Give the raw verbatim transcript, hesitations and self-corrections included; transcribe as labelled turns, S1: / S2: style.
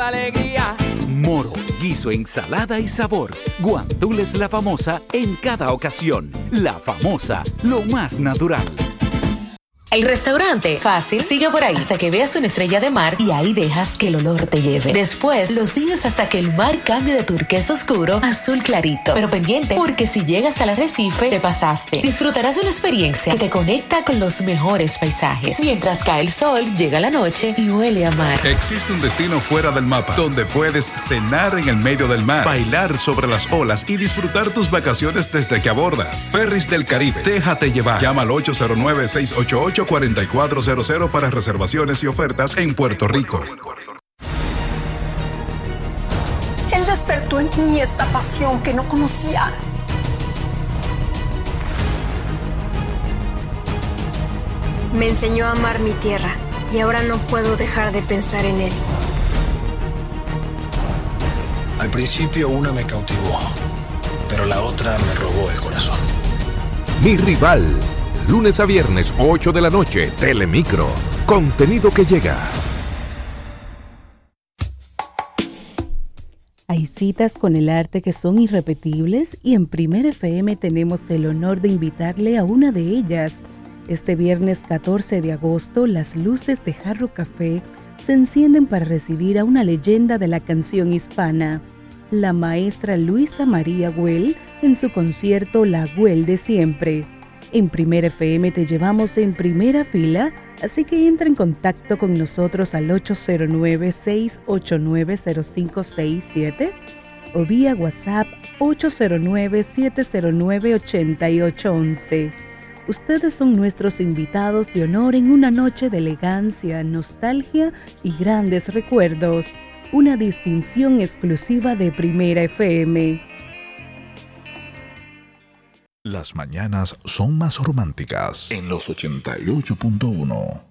S1: la alegría.
S2: Moro, guiso, ensalada y sabor. Guandules La Famosa en cada ocasión. La Famosa, lo más natural.
S3: El restaurante fácil sigue por ahí hasta que veas una estrella de mar y ahí dejas que el olor te lleve. Después lo sigues hasta que el mar cambie de turquesa oscuro a azul clarito. Pero pendiente, porque si llegas al arrecife te pasaste. Disfrutarás de una experiencia que te conecta con los mejores paisajes. Mientras cae el sol, llega la noche y huele a mar.
S4: Existe un destino fuera del mapa donde puedes cenar en el medio del mar, bailar sobre las olas y disfrutar tus vacaciones desde que abordas. Ferris del Caribe, déjate llevar. Llama al ocho cero nueve, seis ocho ocho, cuatro cuatro cero cero para reservaciones y ofertas en Puerto Rico.
S5: Él despertó en mí esta pasión que no conocía.
S6: Me enseñó a amar mi tierra y ahora no puedo dejar de pensar en él.
S7: Al principio una me cautivó, pero la otra me robó el corazón.
S8: Mi rival. Lunes a viernes, ocho de la noche, Telemicro. Contenido que llega.
S9: Hay citas con el arte que son irrepetibles y en Primer F M tenemos el honor de invitarle a una de ellas. Este viernes catorce de agosto, las luces de Jarro Café se encienden para recibir a una leyenda de la canción hispana, la maestra Luisa María Güell, en su concierto La Güell de Siempre. En Primer F M te llevamos en primera fila, así que entra en contacto con nosotros al ocho cero nueve, seis ocho nueve, cero cinco seis siete o vía WhatsApp ocho cero nueve, siete cero nueve, ocho ocho uno uno. Ustedes son nuestros invitados de honor en una noche de elegancia, nostalgia y grandes recuerdos. Una distinción exclusiva de Primera F M.
S10: Las mañanas son más románticas en los ochenta y ocho punto uno.